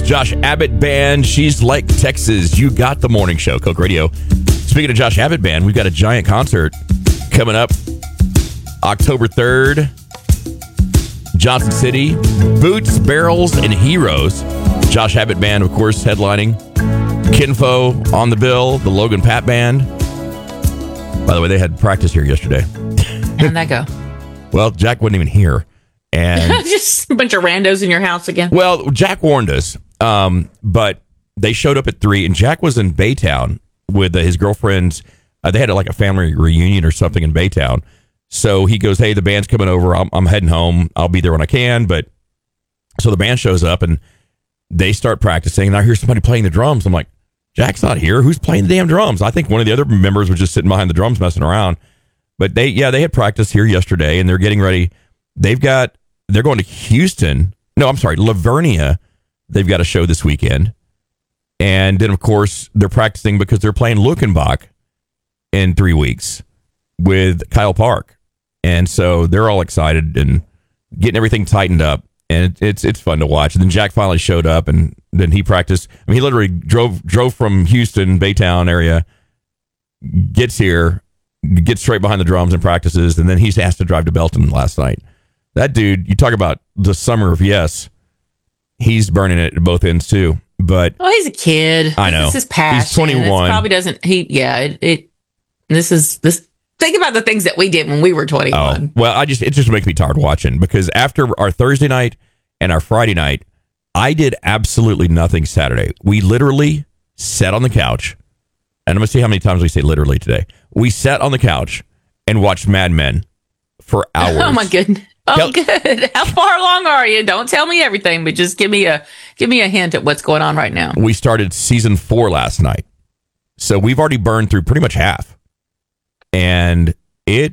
Josh Abbott Band. She's like Texas. You got the morning show, Coke Radio. Speaking of Josh Abbott Band, we've got a giant concert coming up October 3rd. Johnson City. Boots, Barrels, and Heroes. Josh Abbott Band, of course, headlining. Kinfo on the bill. The Logan Pat Band. By the way, they had practice here yesterday. How'd that go? Well, Jack wasn't even here. And just a bunch of randos in your house again. Well, Jack warned us, but they showed up at 3, and Jack was in Baytown with his girlfriends. They had like a family reunion or something in Baytown. So he goes, hey, the band's coming over. I'm heading home. I'll be there when I can. But so the band shows up, and they start practicing, and I hear somebody playing the drums. I'm like, Jack's not here. Who's playing the damn drums? I think one of the other members was just sitting behind the drums messing around. But they had practice here yesterday, and they're getting ready. They're going to Houston. No, I'm sorry, Lavernia. They've got a show this weekend. And then, of course, they're practicing because they're playing Luckenbach in 3 weeks with Kyle Park. And so they're all excited and getting everything tightened up. And it's fun to watch. And then Jack finally showed up, and then he practiced. I mean, he literally drove from Houston, Baytown area, gets here, gets straight behind the drums and practices, and then he's asked to drive to Belton last night. That dude, you talk about the summer of yes, he's burning it at both ends too. But he's a kid. I know. This is passion. He's 21. Probably doesn't. This. Think about the things that we did when we were 21. Oh, well, it just makes me tired watching, because after our Thursday night and our Friday night, I did absolutely nothing Saturday. We literally sat on the couch, and I'm going to see how many times we say literally today. We sat on the couch and watched Mad Men for hours. Oh my goodness. Oh, good. How far along are you? Don't tell me everything, but just give me a hint at what's going on right now. We started season 4 last night, so we've already burned through pretty much half. And we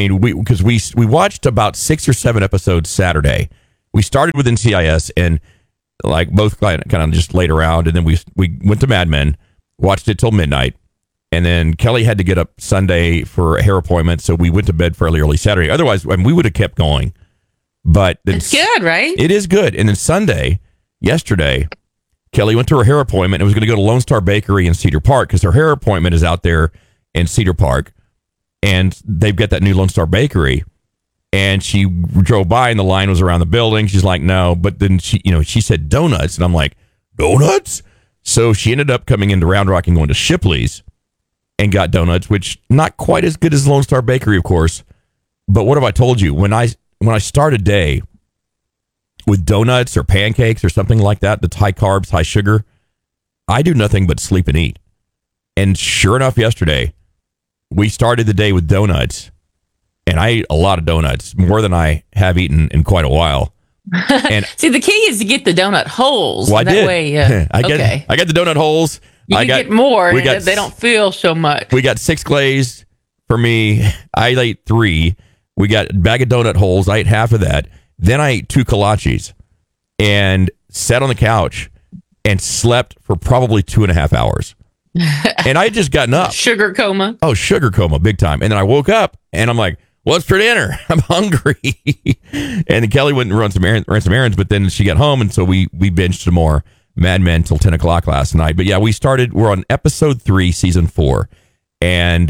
watched about 6 or 7 episodes Saturday. We started with NCIS and like both kind of just laid around, and then we went to Mad Men, watched it till midnight, and then Kelly had to get up Sunday for a hair appointment, so we went to bed fairly early Saturday. Otherwise, we would have kept going. But it's good, right? It is good. And then Sunday, yesterday, Kelly went to her hair appointment and was going to go to Lone Star Bakery in Cedar Park, because her hair appointment is out there in Cedar Park. And they've got that new Lone Star Bakery. And she drove by, and the line was around the building. She's like, no. But then she said donuts. And I'm like, donuts? So she ended up coming into Round Rock and going to Shipley's and got donuts, which not quite as good as Lone Star Bakery, of course. But what have I told you? When I start a day with donuts or pancakes or something like that, that's high carbs, high sugar, I do nothing but sleep and eat. And sure enough, yesterday, we started the day with donuts, and I ate a lot of donuts, more than I have eaten in quite a while. And see, the key is to get the donut holes. Well, I did. Way, I got the donut holes. You get more. They don't feel so much. We got 6 glazed for me. I ate 3. We got a bag of donut holes. I ate half of that. Then I ate 2 kolaches and sat on the couch and slept for probably 2.5 hours. And I had just gotten up. Sugar coma. Oh, sugar coma, big time. And then I woke up, and I'm like, what's for dinner? I'm hungry. And then Kelly went and ran some errands, but then she got home, and so we binged some more Mad Men till 10 o'clock last night. But yeah, we're on episode 3, season 4. And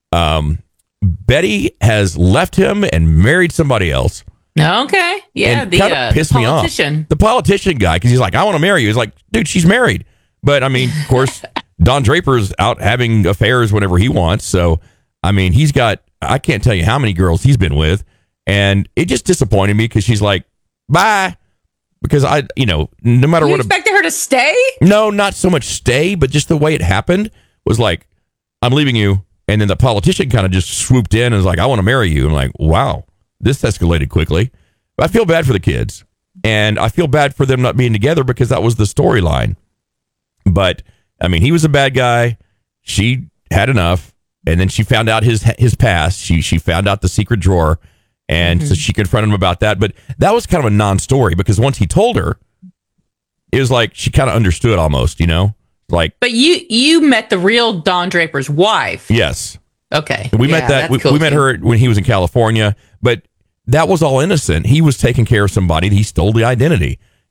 Betty has left him and married somebody else. Okay. Yeah, and kind of pissed me off. The politician guy, because he's like, I want to marry you. He's like, dude, she's married. But, I mean, of course, Don Draper's out having affairs whenever he wants. So, I mean, I can't tell you how many girls he's been with. And it just disappointed me, because she's like, bye. Because no matter what. You expected her to stay? No, not so much stay, but just the way it happened was like, I'm leaving you. And then the politician kind of just swooped in and was like, I want to marry you. I'm like, wow, this escalated quickly. But I feel bad for the kids. And I feel bad for them not being together, because that was the storyline. But, I mean, he was a bad guy. She had enough. And then she found out his past. She found out the secret drawer. And so she confronted him about that. But that was kind of a non-story, because once he told her, it was like she kind of understood almost, Like, but you met the real Don Draper's wife. Yes. Okay. We met that. We met her when he was in California, but that was all innocent. He was taking care of somebody. He stole the identity.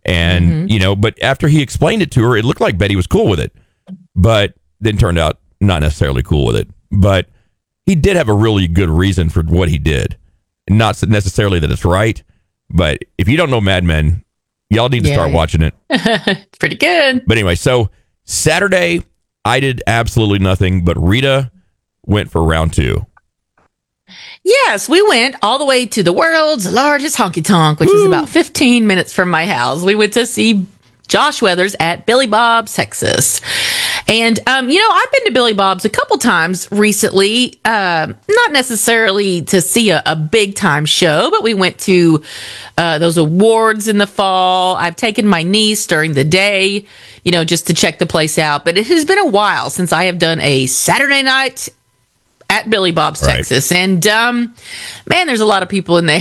And, but after he explained it to her, it looked like Betty was cool with it, but then turned out not necessarily cool with it. But he did have a really good reason for what he did. Not necessarily that it's right, but if you don't know Mad Men, y'all need to start watching it. It's pretty good. But anyway, so Saturday, I did absolutely nothing, but Rita went for round 2. Yes, we went all the way to the world's largest honky tonk, which is about 15 minutes from my house. We went to see Josh Weathers at Billy Bob's, Texas. And, I've been to Billy Bob's a couple times recently, not necessarily to see a big time show, but we went to those awards in the fall. I've taken my niece during the day, just to check the place out. But it has been a while since I have done a Saturday night at Billy Bob's, Texas. And, man, there's a lot of people in there.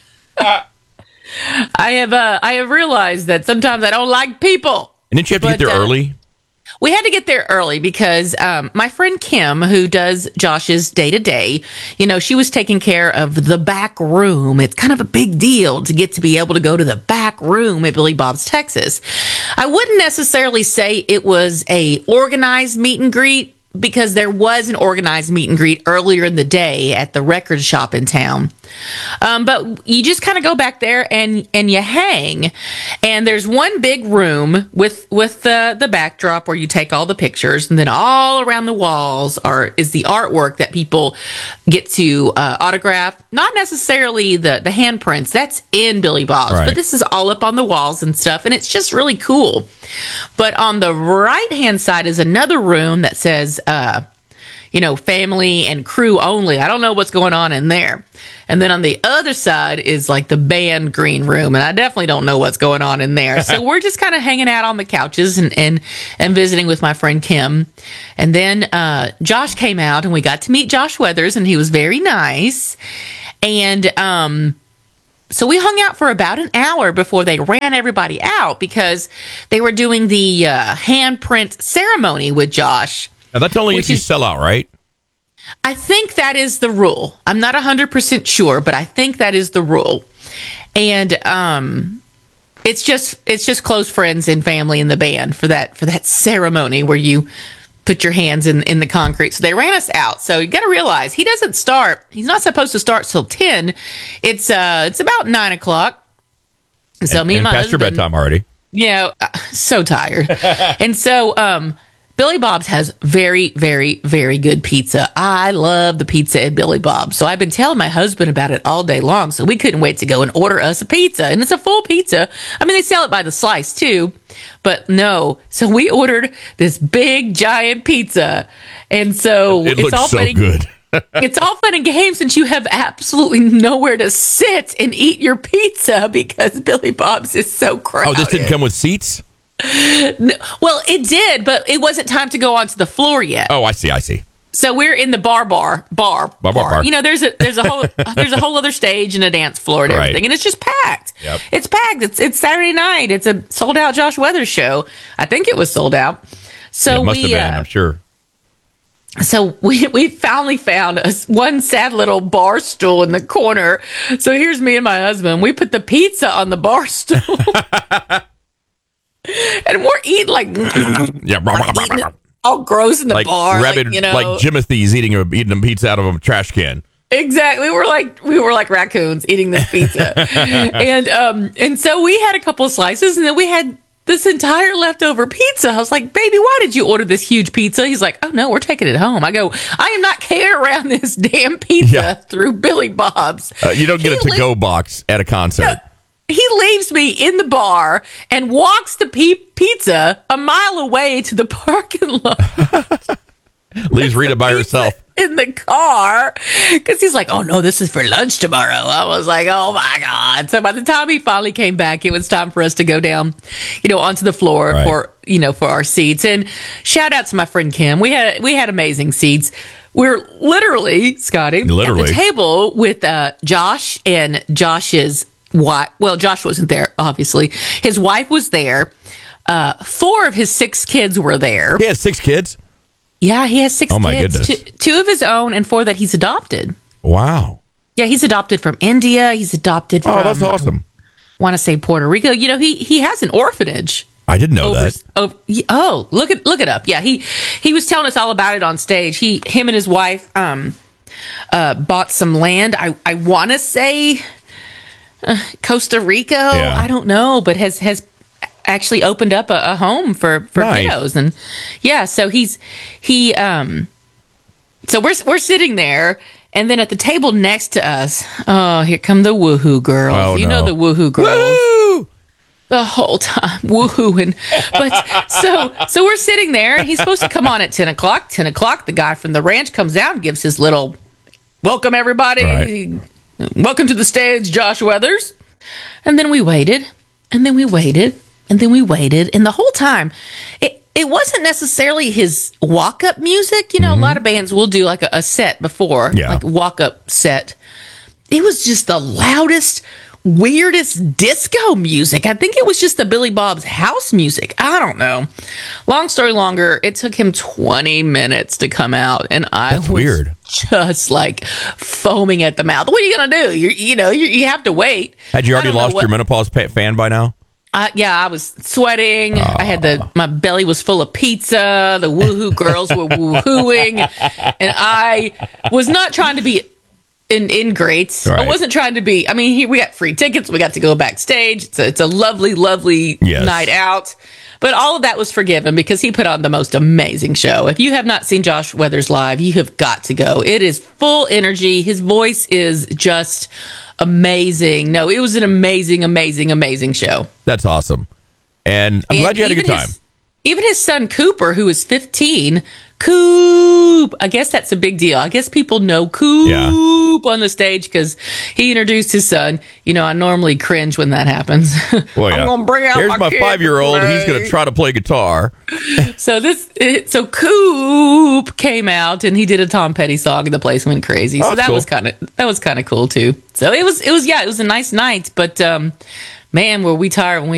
I have realized that sometimes I don't like people. And didn't you have to get there early? We had to get there early because my friend Kim, who does Josh's day-to-day, she was taking care of the back room. It's kind of a big deal to be able to go to the back room at Billy Bob's, Texas. I wouldn't necessarily say it was a organized meet and greet, because there was an organized meet and greet earlier in the day at the record shop in town. But you just kind of go back there and you hang. And there's one big room with the backdrop where you take all the pictures. And then all around the walls is the artwork that people get to autograph. Not necessarily the handprints. That's in Billy Bob's. Right. But this is all up on the walls and stuff. And it's just really cool. But on the right-hand side is another room that says, family and crew only. I don't know what's going on in there. And then on the other side is like the band green room. And I definitely don't know what's going on in there. So we're just kind of hanging out on the couches and visiting with my friend Kim. And then Josh came out and we got to meet Josh Weathers, and he was very nice. And so we hung out for about an hour before they ran everybody out because they were doing the handprint ceremony with Josh. Now that's only if you sell out, right? I think that is the rule. I'm not 100% sure, but I think that is the rule. And it's just close friends and family in the band for that ceremony where you put your hands in the concrete. So they ran us out. So you got to realize he doesn't start. He's not supposed to start till 10. It's about 9 o'clock. So me and my past your husband, bedtime already. Yeah, so tired. And so Billy Bob's has very, very, very good pizza. I love the pizza at Billy Bob's. So I've been telling my husband about it all day long. So we couldn't wait to go and order us a pizza. And it's a full pizza. I mean, they sell it by the slice too, but no. So we ordered this big giant pizza. And so it looks so good. It's all fun and games since you have absolutely nowhere to sit and eat your pizza because Billy Bob's is so crowded. Oh, this didn't come with seats? No, well, it did, but it wasn't time to go onto the floor yet. Oh, I see. So we're in the bar. There's a whole other stage and a dance floor and everything, and it's just packed. Yep. It's packed. It's Saturday night. It's a sold out Josh Weathers show. I think it was sold out. So it must have been, I'm sure. So we finally found one sad little bar stool in the corner. So here's me and my husband. We put the pizza on the bar stool. And we're eating like all gross in the like bar, rabid, like Jimothy's eating a pizza out of a trash can. Exactly, we were like raccoons eating this pizza, and so we had a couple of slices, and then we had this entire leftover pizza. I was like, "Baby, why did you order this huge pizza?" He's like, "Oh no, we're taking it home." I go, "I am not carrying around this damn pizza through Billy Bob's." You don't get a to-go box at a concert. No. He leaves me in the bar and walks the pizza a mile away to the parking lot. Leaves Rita by herself in the car because he's like, "Oh no, this is for lunch tomorrow." I was like, "Oh my God." So by the time he finally came back, it was time for us to go down, onto the floor for our seats. And shout out to my friend Kim. We had amazing seats. We're literally, Scotty, at the table with Josh and Josh's wife. Well, Josh wasn't there, obviously. His wife was there. 4 of his 6 kids were there. He has 6 kids? Yeah, he has 6 kids. Oh, my goodness. 2 of his own and 4 that he's adopted. Wow. Yeah, he's adopted from India. He's adopted from... Oh, that's awesome. want to say Puerto Rico. You know, he has an orphanage. I didn't know that. Oh, look it up. Yeah, he was telling us all about it on stage. Him and his wife bought some land. I want to say Costa Rica. Yeah. I don't know, but has actually opened up a home for Nice. kiddos. And yeah, so so we're sitting there, and then at the table next to us, oh, here come the woohoo girls. Oh, you no. know the woohoo girls. Woo! The whole time woohooing. But so we're sitting there, and he's supposed to come on at 10 o'clock. 10 o'clock, the guy from the ranch comes out and gives his little welcome, everybody. Right. Welcome to the stage, Josh Weathers. And then we waited, and then we waited, and then we waited. And the whole time, it wasn't necessarily his walk-up music. You know, a lot of bands will do like a set before, Yeah. like a walk-up set. It was just the loudest, weirdest disco music. I think it was just the Billy Bob's house music. I don't know. Long story longer, it took him 20 minutes to come out, and I That's was weird. just like foaming at the mouth. What are you gonna do? You have to wait. Had you I already don't know lost what- your menopause fan by now? Yeah, I was sweating. I had my belly was full of pizza. The woohoo girls were woohooing, and I was not trying to be ingrate. Right. I wasn't trying to be. I mean, we got free tickets. We got to go backstage. It's a lovely, lovely Yes. night out. But all of that was forgiven because he put on the most amazing show. If you have not seen Josh Weathers live, you have got to go. It is full energy. His voice is just amazing. No, it was an amazing, amazing, amazing show. That's awesome. And I'm glad you had a good time. Even his son Cooper, who is 15, Coop. I guess that's a big deal. I guess people know Coop on the stage because he introduced his son. You know, I normally cringe when that happens. Well, yeah. I'm gonna bring out Here's my kid 5-year-old. to He's going play. to try to play guitar. So Coop came out and he did a Tom Petty song and the place went crazy. Oh, So that's that was kind of cool too. So it was a nice night, but man, were we tired when we